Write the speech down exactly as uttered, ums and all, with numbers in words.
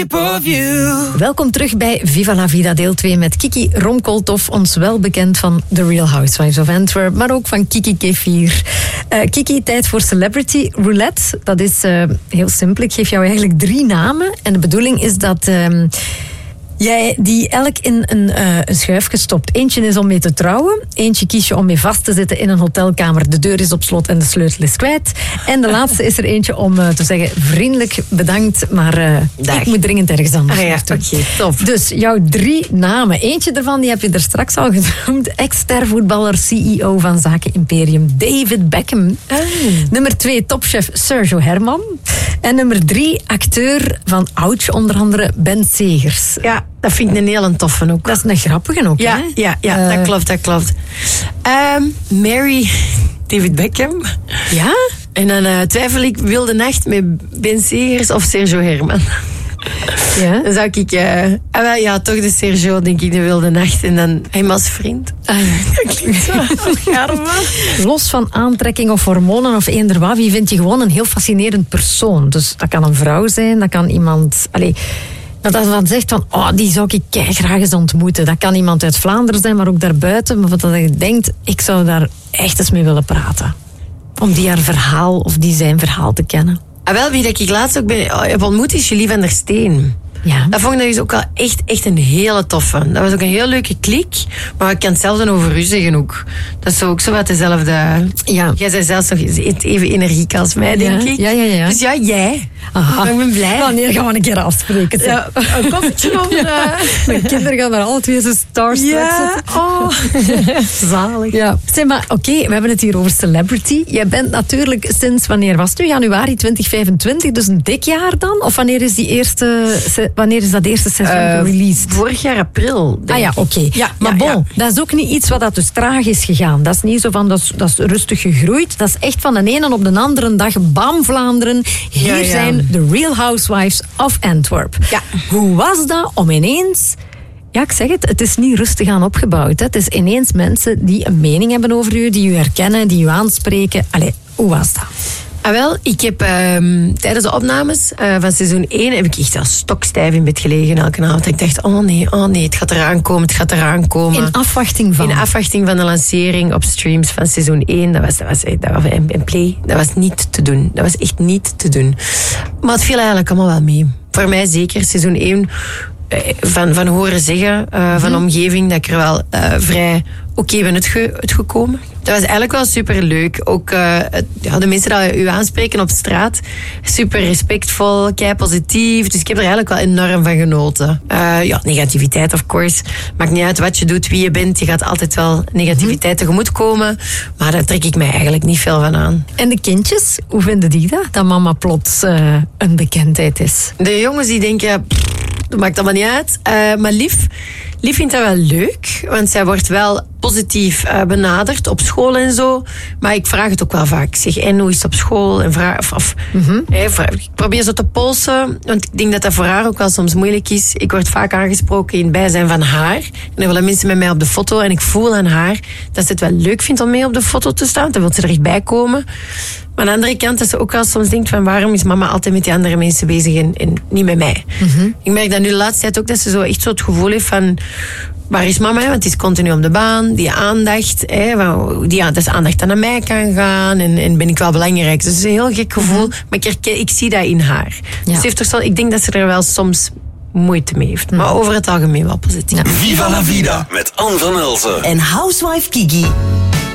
Welkom terug bij Viva la Vida deel twee met Kiki Romkoltoff, ons wel bekend van The Real Housewives of Antwerp, maar ook van Kiki Kefir. Uh, Kiki, tijd voor Celebrity Roulette. Dat is uh, heel simpel. Ik geef jou eigenlijk drie namen en de bedoeling is dat Uh, jij die elk in een, uh, een schuifje stopt. Eentje is om mee te trouwen. Eentje kies je om mee vast te zitten in een hotelkamer. De deur is op slot en de sleutel is kwijt. En de laatste is er eentje om uh, te zeggen vriendelijk bedankt, maar uh, ik moet dringend ergens anders ah, ja, naartoe. Oké, okay, top. Dus jouw drie namen. Eentje daarvan die heb je er straks al genoemd. Ex-stervoetballer, C E O van Zaken Imperium, David Beckham. Oh. Nummer twee, topchef Sergio Herman. En nummer drie, acteur van Ouch, onder andere Ben Segers. Ja, dat vind ik een hele toffe ook. Dat is een grappige ook, ja, hè? Ja, ja uh, dat klopt, dat klopt. Um, Mary David Beckham. Ja? En dan uh, twijfel ik Wilde Nacht met Ben Segers of Sergio Herman. Ja? Dan zou ik... Uh, ah, wel, ja, toch de Sergio, denk ik, de Wilde Nacht. En dan hem als vriend. Ah, ja. Dat klinkt zo arme. Los van aantrekking of hormonen of eender wat, wie vind je gewoon een heel fascinerend persoon. Dus dat kan een vrouw zijn, dat kan iemand... Allez, dat als van zegt van, oh, die zou ik kei graag eens ontmoeten. Dat kan iemand uit Vlaanderen zijn, maar ook daarbuiten. Maar dat je denkt, ik zou daar echt eens mee willen praten. Om die haar verhaal of die zijn verhaal te kennen. Ah, wel, wie dat ik laatst ook ben, oh, heb ontmoet is Julie van der Steen. Ja. Dat vond ik dus ook wel echt, echt een hele toffe. Dat was ook een heel leuke klik. Maar ik kan het zelfs dan over u zeggen ook. Dat is ook zo wat dezelfde... Ja. Jij bent zelfs nog even energiek als mij, denk ja. ik. Ja, ja, ja. Dus ja, jij. Aha. Ik ben blij. Wanneer gaan we een keer afspreken? Zeg. Ja, een koffietje of... Uh... Mijn kinderen gaan daar alle twee zo starstruck ja. zitten. Oh. Zalig. Ja. Zeg maar, oké, okay, we hebben het hier over celebrity. Jij bent natuurlijk sinds, wanneer was het nu? Januari twintig vijfentwintig, dus een dik jaar dan? Of wanneer is die eerste... Wanneer is dat eerste seizoen uh, gereleased? Vorig jaar april. Ah ja, oké. Okay. Ja, maar ja, bon, ja. dat is ook niet iets wat dat dus traag is gegaan. Dat is niet zo van, dat is, dat is rustig gegroeid. Dat is echt van de ene op de andere dag, bam Vlaanderen. Hier ja, ja. zijn de Real Housewives of Antwerp. Ja. Hoe was dat om ineens... Ja, ik zeg het, het is niet rustig aan opgebouwd. Hè. Het is ineens mensen die een mening hebben over u, die u herkennen, die u aanspreken. Allee, hoe was dat? Ah, wel, ik heb um, tijdens de opnames uh, van seizoen één heb ik echt wel stokstijf in bed gelegen elke avond. Ik dacht, oh nee, oh nee, het gaat eraan komen, het gaat eraan komen. In afwachting van? In afwachting van de lancering op streams van seizoen één. Dat was, dat was, dat was in play. Dat was niet te doen. Dat was echt niet te doen. Maar het viel eigenlijk allemaal wel mee. Voor mij zeker, seizoen één... Van, van horen zeggen, uh, van mm-hmm. omgeving, dat ik er wel uh, vrij oké okay ben uitge, uitgekomen. Dat was eigenlijk wel superleuk. Ook uh, het, ja, de mensen die u aanspreken op straat, super respectvol, kei positief. Dus ik heb er eigenlijk wel enorm van genoten. Uh, ja, negativiteit, of course. Maakt niet uit wat je doet, wie je bent. Je gaat altijd wel negativiteit mm-hmm. tegemoetkomen. Maar daar trek ik mij eigenlijk niet veel van aan. En de kindjes, hoe vinden die dat? Dat mama plots uh, een bekendheid is? De jongens die denken... Dat maakt allemaal niet uit. Uh, maar Lief, Lief vindt dat wel leuk. Want zij wordt wel positief uh, benaderd op school en zo. Maar ik vraag het ook wel vaak. Ik zeg, en hoe is het op school? En vraag, of, of, mm-hmm. hey, vraag, ik probeer zo te polsen. Want ik denk dat dat voor haar ook wel soms moeilijk is. Ik word vaak aangesproken in het bijzijn van haar. En dan willen mensen met mij op de foto. En ik voel aan haar dat ze het wel leuk vindt om mee op de foto te staan. Dan wil ze er echt bij komen. Maar aan de andere kant, dat ze ook wel soms denkt van waarom is mama altijd met die andere mensen bezig en, en niet met mij. Mm-hmm. Ik merk dat nu de laatste tijd ook, dat ze zo echt zo het gevoel heeft van waar is mama? Want het is continu op de baan, die aandacht, hè, die, dat is aandacht dat naar mij kan gaan en, en ben ik wel belangrijk. Dus het is een heel gek gevoel, mm-hmm. maar ik, herken, ik zie dat in haar. Ja. Dus heeft toch zo, ik denk dat ze er wel soms moeite mee heeft, maar over het algemeen wel positief. Ja. Viva la Vida met Anne van Elzen en Housewife Kiki.